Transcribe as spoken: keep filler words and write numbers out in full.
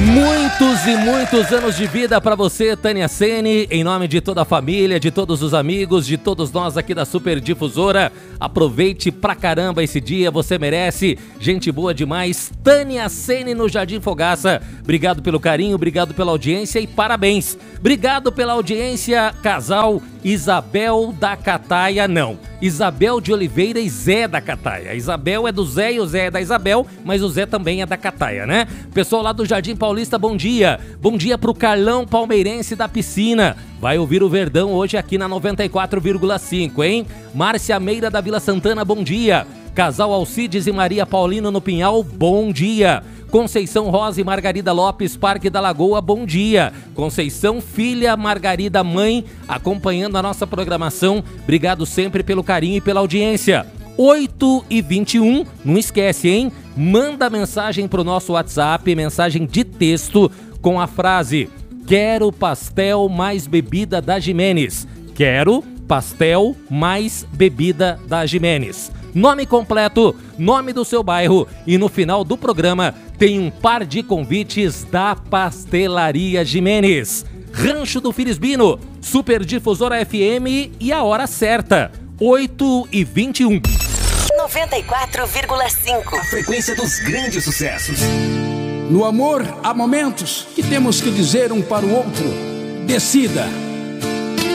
Muitos e muitos anos de vida para você, Tânia Sene, em nome de toda a família, de todos os amigos, de todos nós aqui da Super Difusora. Aproveite pra caramba esse dia, você merece. Gente boa demais. Tânia Sene no Jardim Fogaça. Obrigado pelo carinho, obrigado pela audiência e parabéns. Obrigado pela audiência, casal Isabel da Cataia, não. Isabel de Oliveira e Zé da Cataia. Isabel é do Zé e o Zé é da Isabel, mas o Zé também é da Cataia, né? Pessoal lá do Jardim Paulista, bom dia. Bom dia pro Carlão Palmeirense da Piscina. Vai ouvir o Verdão hoje aqui na noventa e quatro vírgula cinco, hein? Márcia Meira da Vila Santana, bom dia. Casal Alcides e Maria Paulino no Pinhal, bom dia. Conceição Rosa e Margarida Lopes, Parque da Lagoa, bom dia. Conceição, filha, Margarida, mãe, acompanhando a nossa programação. Obrigado sempre pelo carinho e pela audiência. oito e vinte e um, não esquece, hein? Manda mensagem pro nosso WhatsApp, mensagem de texto com a frase: quero pastel mais bebida da Jimenez. Quero pastel mais bebida da Jimenez. Nome completo, nome do seu bairro e no final do programa tem um par de convites da Pastelaria Jimenez. Rancho do Filisbino, Super Difusora F M e a hora certa, oito e vinte e um. noventa e quatro vírgula cinco. A frequência dos grandes sucessos. No amor há momentos que temos que dizer um para o outro: decida.